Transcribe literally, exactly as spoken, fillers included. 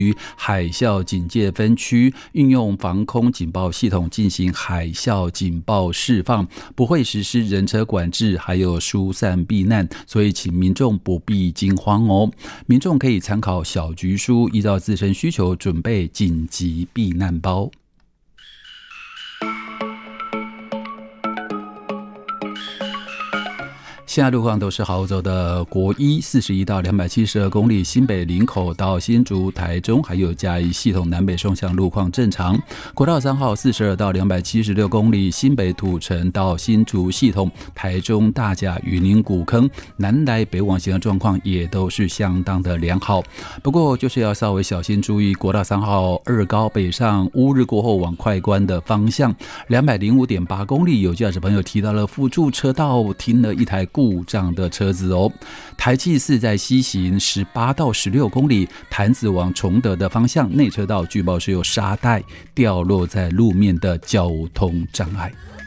于海啸警戒分区，运用防空警报系统进行海啸警报释放，不会实施人车管制，还有疏散避难，所以请民众不必惊慌哦。民众可以参考小局书，依照自身需求准备紧急避难包。现在路况都是好走的，国一四十一到两百七十二公里，新北林口到新竹、台中还有嘉义系统南北双向路况正常。国道三号四十二到两百七十六公里，新北土城到新竹系统，台中大甲、云林古坑南来北往行的状况也都是相当的良好。不过就是要稍微小心注意国道三号二高北上乌日过后往快关的方向，两百零五点八公里，有驾驶朋友提到了辅助车道停了一台故障的车子哦。台七四在西行十八到十六公里，潭子往崇德的方向内车道据报是有沙袋掉落在路面的交通障碍。